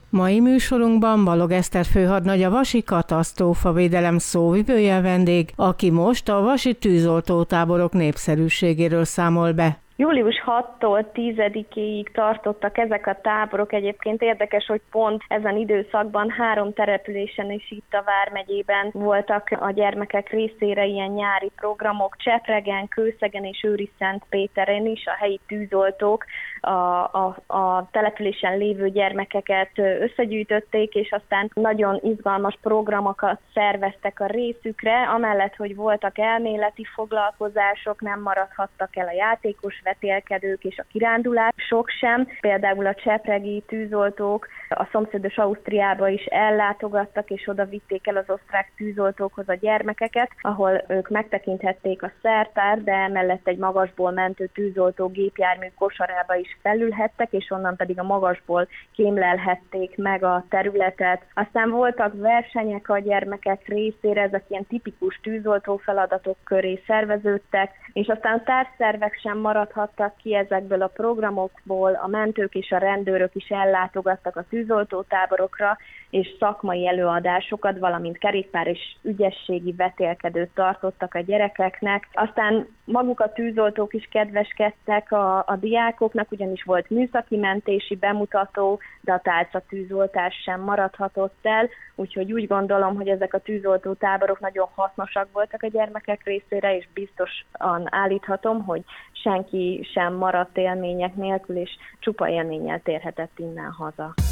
Mai műsorunkban Balog Eszter főhadnagy, a Vasi Katasztrófavédelem szóvivője vendég, aki most a vasi tűzoltótáborok népszerűségéről számol be. Július 6-tól 10-ig tartottak ezek a táborok. Egyébként érdekes, hogy pont ezen időszakban 3 településen is itt a Vármegyében voltak a gyermekek részére ilyen nyári programok. Csepregen, Kőszegen és Őriszentpéteren is a helyi tűzoltók a településen lévő gyermekeket összegyűjtötték, és aztán nagyon izgalmas programokat szerveztek a részükre. Amellett, hogy voltak elméleti foglalkozások, nem maradhattak el a játékos vetélkedők és a kirándulások sem. Például a csepregi tűzoltók a szomszédos Ausztriába is ellátogattak, és oda vitték el az osztrák tűzoltókhoz a gyermekeket, ahol ők megtekinthették a szertárt, de emellett egy magasból mentő tűzoltó gépjármű kosarába is felülhettek, és onnan pedig a magasból kémlelhették meg a területet. Aztán voltak versenyek a gyermekek részére, ezek ilyen tipikus tűzoltó feladatok köré szerveződtek, és aztán a társszervek sem maradhattak ki ezekből a programokból, a mentők és a rendőrök is ellátogattak a tűzoltótáborokra, és szakmai előadásokat, valamint kerékpár és ügyességi vetélkedőt tartottak a gyerekeknek. Aztán maguk a tűzoltók is kedveskedtek a diákoknak, ugyanis volt műszaki mentési bemutató, de a tálcatűzoltás sem maradhatott el, úgyhogy úgy gondolom, hogy ezek a tűzoltótáborok nagyon hasznosak voltak a gyermekek részére, és biztosan állíthatom, hogy senki sem maradt élmények nélkül, és csupa élménnyel térhetett innen haza.